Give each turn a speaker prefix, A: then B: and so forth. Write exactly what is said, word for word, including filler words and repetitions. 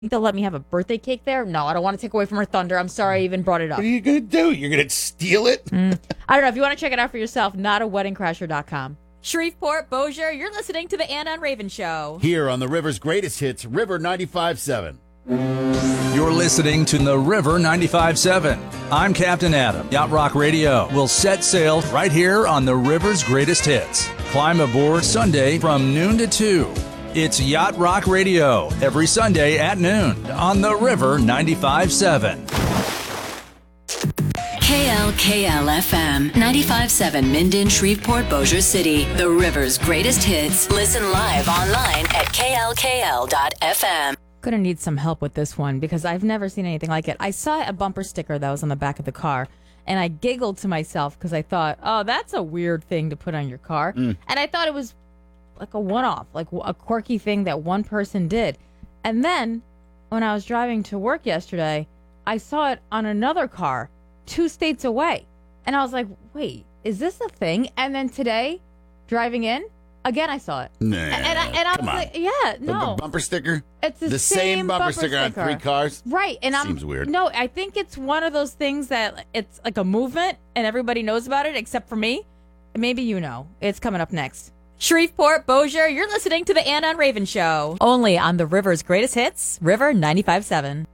A: They'll let me have a birthday cake there? No, I don't want to take away from her thunder. I'm sorry I even brought it up.
B: What are you going to do? You're going to steal it?
A: Mm. I don't know. If you want to check it out for yourself, not a wedding crasher dot com. Shreveport, Bossier, you're listening to the Anna and Raven Show.
B: Here on the River's Greatest Hits, River ninety-five seven.
C: You're listening to the River ninety-five seven. I'm Captain Adam. Yacht Rock Radio will set sail right here on the River's Greatest Hits. Climb aboard Sunday from noon to two. It's Yacht Rock Radio every Sunday at noon on the River ninety-five seven.
D: K L K L F M ninety-five point seven Minden, Shreveport, Bossier City. The River's Greatest Hits. Listen live online at K L K L dot F M.
A: Gonna need some help with this one because I've never seen anything like it. I saw a bumper sticker that was on the back of the car, and I giggled to myself because I thought, oh, that's a weird thing to put on your car. Mm. And I thought it was like a one-off, like a quirky thing that one person did. And then when I was driving to work yesterday, I saw it on another car two states away. And I was like, wait, is this a thing? And then today, driving in, again, I saw it.
B: Nah,
A: and, and I, and I was
B: come on.
A: like, yeah, no.
B: The bumper sticker?
A: It's the,
B: the
A: same,
B: same bumper,
A: bumper
B: sticker,
A: sticker
B: on three cars?
A: Right. And I'm,
B: Seems weird.
A: No, I think it's one of those things that it's like a movement and everybody knows about it except for me. Maybe you know. It's coming up next. Shreveport, Bossier, you're listening to the Anna and Raven Show. Only on the River's Greatest Hits, River ninety-five point seven.